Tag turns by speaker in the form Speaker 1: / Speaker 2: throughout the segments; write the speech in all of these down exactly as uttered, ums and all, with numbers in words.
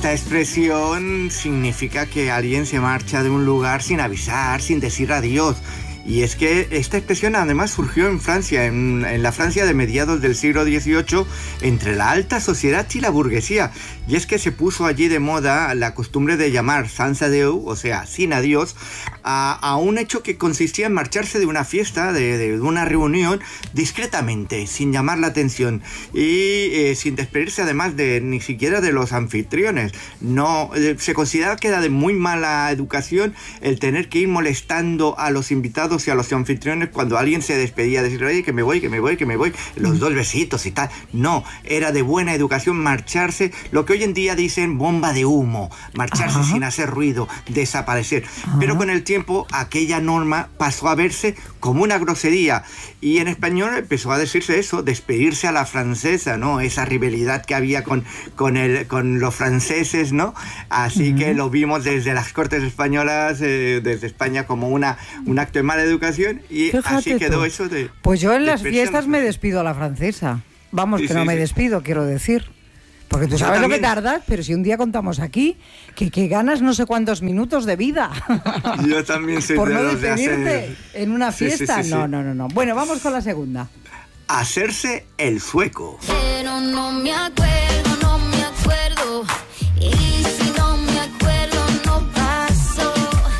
Speaker 1: Esta expresión significa que alguien se marcha de un lugar sin avisar, sin decir adiós. Y es que esta expresión además surgió en Francia, en, en la Francia de mediados del siglo dieciocho, entre la alta sociedad y la burguesía. Y es que se puso allí de moda la costumbre de llamar sans adieu, o sea, sin adiós, a, a un hecho que consistía en marcharse de una fiesta, de, de una reunión, discretamente, sin llamar la atención y eh, sin despedirse además de ni siquiera de los anfitriones. No, eh, se considera que era de muy mala educación el tener que ir molestando a los invitados y a los anfitriones cuando alguien se despedía, decir, oye, que me voy, que me voy, que me voy, los dos besitos y tal. No, era de buena educación marcharse, lo que hoy en día dicen bomba de humo, marcharse Ajá. sin hacer ruido, desaparecer. Ajá. Pero con el tiempo aquella norma pasó a verse como una grosería y en español empezó a decirse eso, despedirse a la francesa, ¿no? Esa rivalidad que había con, con, el, con los franceses, ¿no? Así uh-huh. que lo vimos desde las Cortes Españolas, eh, desde España, como una, un acto de mala educación y Fíjate así quedó tú. Eso de...
Speaker 2: Pues yo en las fiestas me despido a la francesa. Vamos, sí, que sí, no me sí. despido, quiero decir. Porque tú sabes lo que tardas, pero si un día contamos aquí que, que ganas no sé cuántos minutos de vida.
Speaker 1: Yo también soy
Speaker 2: por
Speaker 1: de
Speaker 2: no
Speaker 1: los de
Speaker 2: despedirte
Speaker 1: hacer...
Speaker 2: en una fiesta.
Speaker 1: Sí, sí, sí,
Speaker 2: no,
Speaker 1: sí.
Speaker 2: no, no, no. Bueno, vamos con la segunda.
Speaker 1: Hacerse el sueco.
Speaker 3: Pero no me acuerdo, no me acuerdo. Y si no me acuerdo, no pasó.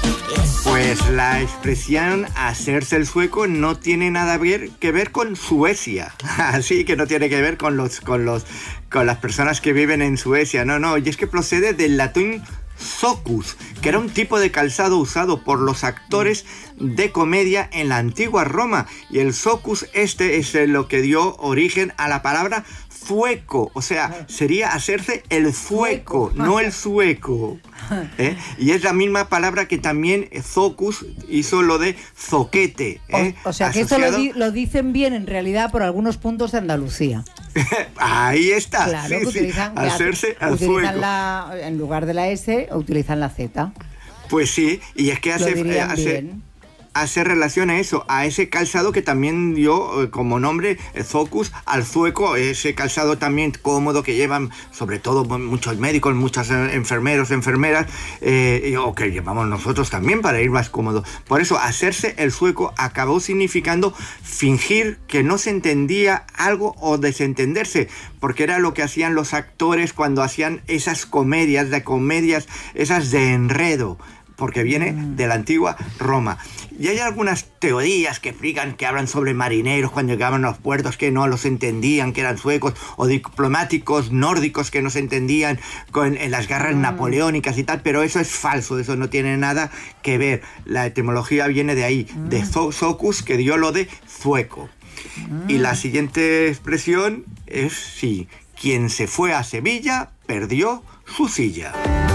Speaker 1: Pues la expresión hacerse el sueco no tiene nada que ver con Suecia, así que no tiene que ver con los con los con las personas que viven en Suecia, no, no, y es que procede del latín socus, que era un tipo de calzado usado por los actores de comedia en la antigua Roma, y el socus este es lo que dio origen a la palabra zueco, o sea, sería hacerse el zueco, no el sueco. ¿Eh? Y es la misma palabra que también Zocus hizo lo de zoquete. ¿eh?
Speaker 2: O, o sea, asociado... que esto lo, di- lo dicen bien en realidad por algunos puntos de Andalucía.
Speaker 1: Ahí está.
Speaker 2: Claro,
Speaker 1: sí,
Speaker 2: que
Speaker 1: sí.
Speaker 2: utilizan,
Speaker 1: Hacerse al
Speaker 2: utilizan
Speaker 1: zueco.
Speaker 2: La, en lugar de la S, utilizan la Z.
Speaker 1: Pues sí, y es que hace...
Speaker 2: Lo dirían
Speaker 1: hace
Speaker 2: bien.
Speaker 1: hace relación a eso, a ese calzado que también dio eh, como nombre eh, Zocus al zueco, ese calzado también cómodo que llevan sobre todo muchos médicos, muchos eh, enfermeros, enfermeras, eh, o que llevamos nosotros también para ir más cómodo. Por eso, hacerse el sueco acabó significando fingir que no se entendía algo o desentenderse, porque era lo que hacían los actores cuando hacían esas comedias, de comedias, esas de enredo, porque viene de la antigua Roma. Y hay algunas teorías que explican, que hablan sobre marineros cuando llegaban a los puertos que no los entendían, que eran suecos, o diplomáticos nórdicos que no se entendían con, en las guerras mm. napoleónicas y tal, pero eso es falso, eso no tiene nada que ver. La etimología viene de ahí, mm. de socus, que dio lo de zueco. Mm. Y la siguiente expresión es, sí, quien se fue a Sevilla perdió su silla.